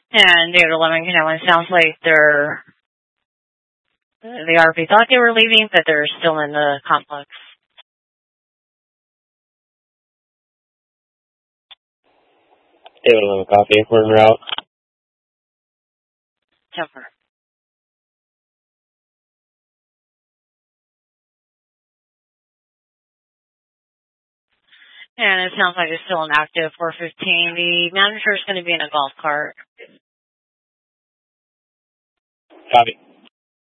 And David 11, it sounds like the RP thought they were leaving, but they're still in the complex. David 11, copy. We're en route. Jumper. And it sounds like it's still an active 415. The manager is going to be in a golf cart. Copy.